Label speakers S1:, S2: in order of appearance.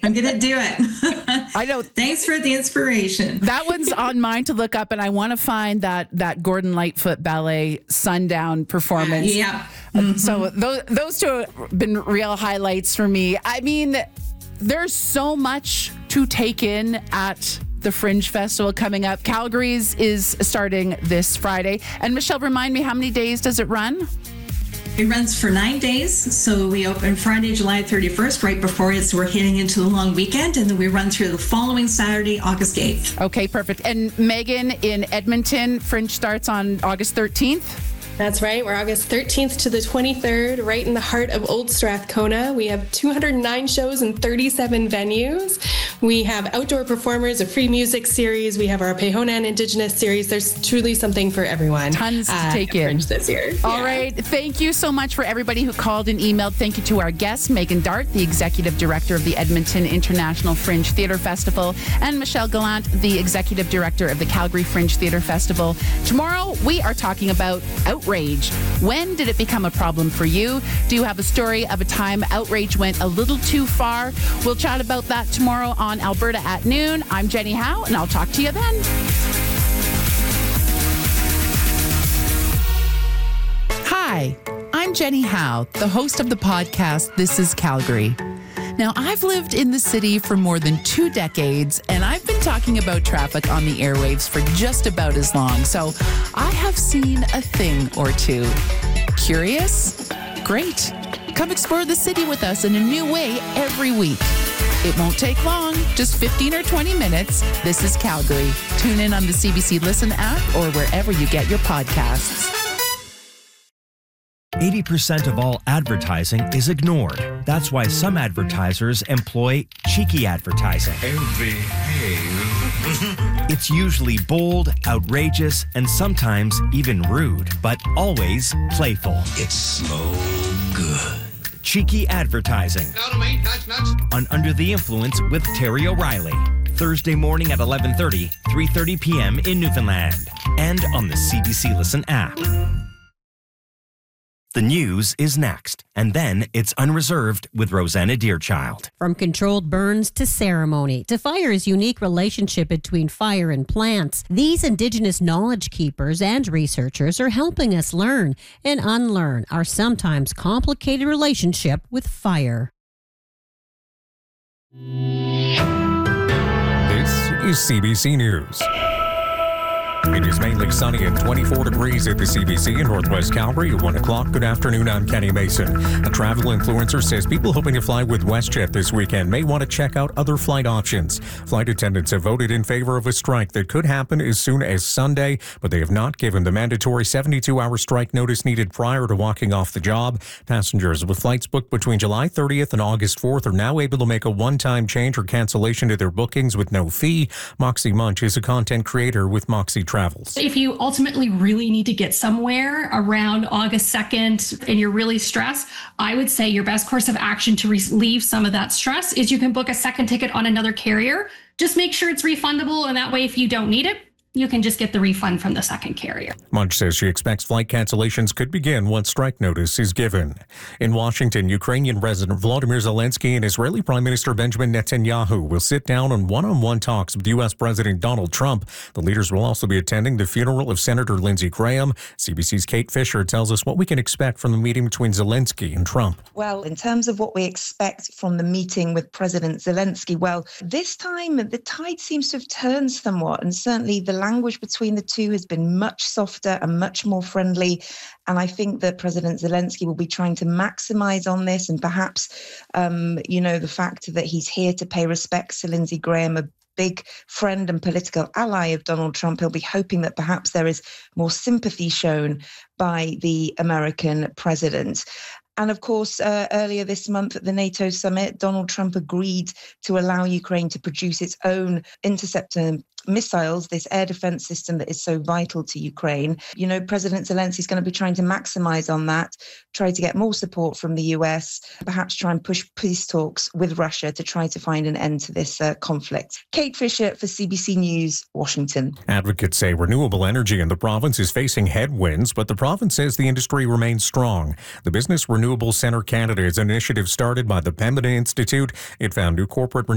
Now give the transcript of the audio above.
S1: I'm going to do it.
S2: I know.
S1: Thanks for the inspiration.
S2: That one's on mine to look up, and I want to find that Gordon Lightfoot Ballet Sundown performance.
S1: Yeah.
S2: So those two have been real highlights for me. I mean, there's so much to take in at the Fringe Festival coming up. Calgary's is starting this Friday. And Michelle, remind me, how many days does it run?
S1: It runs for 9 days. So we open Friday, July 31st, right before it. So we're heading into the long weekend. And then we run through the following Saturday, August 8th.
S2: Okay, perfect. And Megan, in Edmonton, Fringe starts on August 13th.
S3: That's right. We're August 13th to the 23rd, right in the heart of Old Strathcona. We have 209 shows in 37 venues. We have outdoor performers, a free music series. We have our Pehonan Indigenous series. There's truly something for everyone.
S2: Tons to take in
S3: this year.
S2: All right. Thank you so much for everybody who called and emailed. Thank you to our guest, Megan Dart, the Executive Director of the Edmonton International Fringe Theatre Festival, and Michelle Gallant, the Executive Director of the Calgary Fringe Theatre Festival. Tomorrow, we are talking about outrage. When did it become a problem for you? Do you have a story of a time outrage went a little too far? We'll chat about that tomorrow on Alberta at noon. I'm Jenny Howe, and I'll talk to you then. Hi, I'm Jenny Howe, the host of the podcast This is Calgary. Now, I've lived in the city for more than 2 decades, and I've been talking about traffic on the airwaves for just about as long, so I have seen a thing or two. Curious? Great. Come explore the city with us in a new way every week. It won't take long, just 15 or 20 minutes. This is Calgary. Tune in on the CBC Listen app or wherever you get your podcasts.
S4: 80% of all advertising is ignored. That's why some advertisers employ cheeky advertising. It's usually bold, outrageous, and sometimes even rude, but always playful.
S5: It's so good.
S4: Cheeky advertising. On Under the Influence with Terry O'Reilly. Thursday morning at 11:30, 3:30 p.m. in Newfoundland. And on the CBC Listen app. The news is next, and then it's Unreserved with Rosanna Deerchild.
S6: From controlled burns to ceremony, to fire's unique relationship between fire and plants, these Indigenous knowledge keepers and researchers are helping us learn and unlearn our sometimes complicated relationship with fire.
S7: This is CBC News. It is mainly sunny and 24 degrees at the CBC in Northwest Calgary at 1 o'clock. Good afternoon, I'm Kenny Mason. A travel influencer says people hoping to fly with WestJet this weekend may want to check out other flight options. Flight attendants have voted in favor of a strike that could happen as soon as Sunday, but they have not given the mandatory 72-hour strike notice needed prior to walking off the job. Passengers with flights booked between July 30th and August 4th are now able to make a one-time change or cancellation to their bookings with no fee. Moxie Munch is a content creator with Moxie Travels.
S8: If you ultimately really need to get somewhere around August 2nd and you're really stressed, I would say your best course of action to relieve some of that stress is you can book a second ticket on another carrier. Just make sure it's refundable, and that way if you don't need it, you can just get the refund from the second carrier.
S7: Munch says she expects flight cancellations could begin once strike notice is given. In Washington, Ukrainian President Volodymyr Zelensky and Israeli Prime Minister Benjamin Netanyahu will sit down on one-on-one talks with U.S. President Donald Trump. The leaders will also be attending the funeral of Senator Lindsey Graham. CBC's Kate Fisher tells us what we can expect from the meeting between Zelensky and Trump.
S9: Well, in terms of what we expect from the meeting with President Zelensky, well, this time the tide seems to have turned somewhat, and certainly the language between the two has been much softer and much more friendly. And I think that President Zelensky will be trying to maximize on this, and perhaps, the fact that he's here to pay respects to Lindsey Graham, a big friend and political ally of Donald Trump. He'll be hoping that perhaps there is more sympathy shown by the American president. And of course, earlier this month at the NATO summit, Donald Trump agreed to allow Ukraine to produce its own interceptor missiles, this air defense system that is so vital to Ukraine. President Zelensky is going to be trying to maximize on that, try to get more support from the US, perhaps try and push peace talks with Russia to try to find an end to this conflict. Kate Fisher for CBC News, Washington.
S7: Advocates say renewable energy in the province is facing headwinds, but the province says the industry remains strong. The Business Renewable Center Canada is an initiative started by the Pembina Institute. It found new corporate